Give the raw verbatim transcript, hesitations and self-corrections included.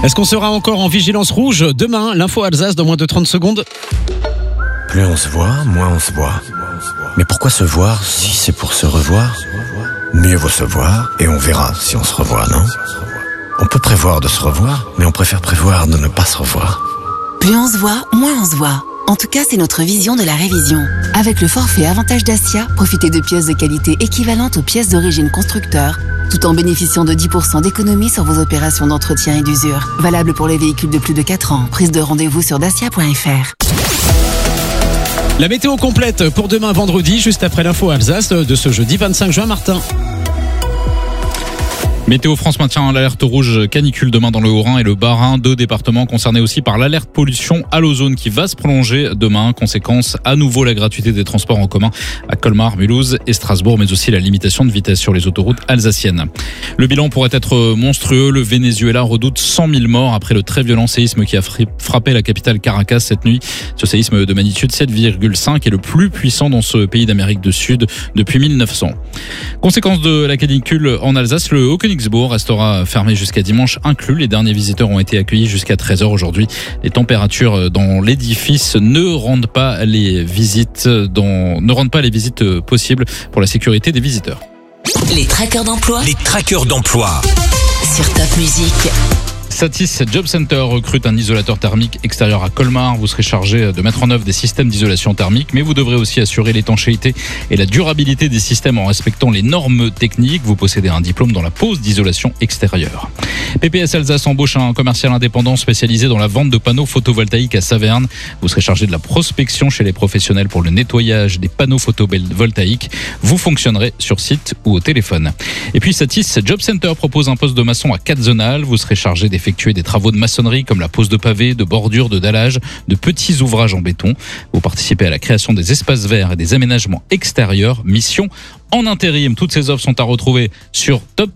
Est-ce qu'on sera encore en vigilance rouge demain? L'info Alsace dans moins de trente secondes. Plus on se voit, moins on se voit. Mais pourquoi se voir si c'est pour se revoir? Mieux vaut se voir et on verra si on se revoit, non? On peut prévoir de se revoir, mais on préfère prévoir de ne pas se revoir. Plus on se voit, moins on se voit. En tout cas, c'est notre vision de la révision. Avec le forfait Avantage Dacia, profitez de pièces de qualité équivalentes aux pièces d'origine constructeur, tout en bénéficiant de dix pour cent d'économie sur vos opérations d'entretien et d'usure. Valable pour les véhicules de plus de quatre ans. Prise de rendez-vous sur dacia point f r. La météo complète pour demain vendredi, juste après l'info Alsace de ce jeudi vingt-cinq juin, Martin. Météo France maintient l'alerte rouge canicule demain dans le Haut-Rhin et le Bas-Rhin, deux départements concernés aussi par l'alerte pollution à l'ozone qui va se prolonger demain. Conséquence, à nouveau la gratuité des transports en commun à Colmar, Mulhouse et Strasbourg, mais aussi la limitation de vitesse sur les autoroutes alsaciennes. Le bilan pourrait être monstrueux. Le Venezuela redoute cent mille morts après le très violent séisme qui a frappé la capitale Caracas cette nuit. Ce séisme de magnitude sept virgule cinq est le plus puissant dans ce pays d'Amérique du Sud depuis mille neuf cents. Conséquence de la canicule en Alsace, le Haut-Königsbourg restera fermé jusqu'à dimanche inclus. Les derniers visiteurs ont été accueillis jusqu'à treize heures aujourd'hui. Les températures dans l'édifice ne rendent pas les visites dans, ne rendent pas les visites possibles pour la sécurité des visiteurs. Les trackers d'emploi. Les trackers d'emploi. Sur Top Music. Satis Job Center recrute un isolateur thermique extérieur à Colmar. Vous serez chargé de mettre en œuvre des systèmes d'isolation thermique, mais vous devrez aussi assurer l'étanchéité et la durabilité des systèmes en respectant les normes techniques. Vous possédez un diplôme dans la pose d'isolation extérieure. P P S Alsace embauche un commercial indépendant spécialisé dans la vente de panneaux photovoltaïques à Saverne. Vous serez chargé de la prospection chez les professionnels pour le nettoyage des panneaux photovoltaïques. Vous fonctionnerez sur site ou au téléphone. Et puis Satis Job Center propose un poste de maçon à Catzenal. Vous serez chargé d'effectuer des travaux de maçonnerie comme la pose de pavés, de bordures, de dallage, de petits ouvrages en béton. Vous participez à la création des espaces verts et des aménagements extérieurs. Mission en intérim. Toutes ces offres sont à retrouver sur top